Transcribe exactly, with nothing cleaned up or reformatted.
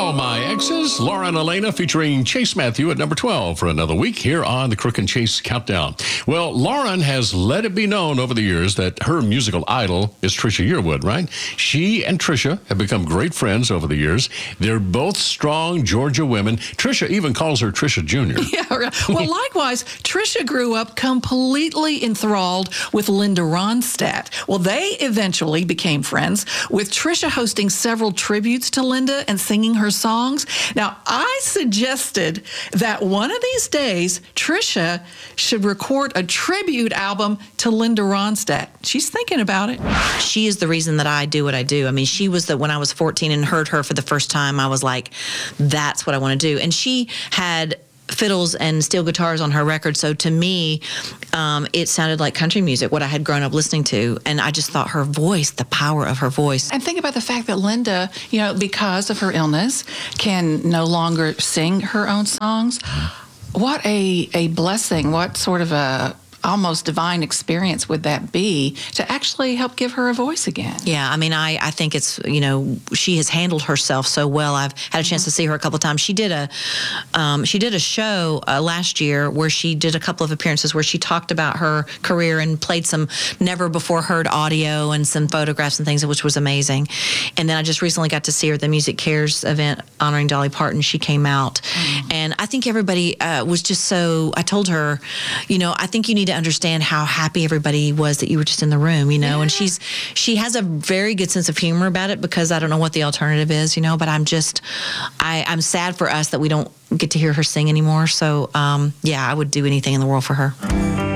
All My Exes, Laura and Elena featuring Chase Matthew at number twelve for another week here on the Crook and Chase Countdown. Well, Lauren has let it be known over the years that her musical idol is Trisha Yearwood, right? She and Trisha have become great friends over the years. They're both strong Georgia women. Trisha even calls her Trisha Junior Yeah, right. Well, likewise, Trisha grew up completely enthralled with Linda Ronstadt. Well, they eventually became friends, with Trisha hosting several tributes to Linda and singing her songs. Now, I suggested that one of these days, Trisha should record a tribute album to Linda Ronstadt. She's thinking about it. She is the reason that I do what I do. I mean, she was the, when I was fourteen and heard her for the first time, I was like, that's what I want to do. And she had fiddles and steel guitars on her record, so to me, um, it sounded like country music, what I had grown up listening to, and I just thought her voice, the power of her voice. And think about the fact that Linda, you know, because of her illness, can no longer sing her own songs. What a, a blessing, what sort of a almost divine experience would that be to actually help give her a voice again? Yeah, I mean, I, I think it's, you know, she has handled herself so well. I've had a chance to see her a couple of times. She did a um, she did a show uh, last year where she did a couple of appearances where she talked about her career and played some never before heard audio and some photographs and things, which was amazing. And then I just recently got to see her at the Music Cares event honoring Dolly Parton. She came out. Mm-hmm. And I think everybody uh, was just so, I told her, you know, I think you need to understand how happy everybody was that you were just in the room, you know. Yeah. And she's she has a very good sense of humor about it, because I don't know what the alternative is, you know, but I'm just I, I'm sad for us that we don't get to hear her sing anymore. So um, yeah, I would do anything in the world for her.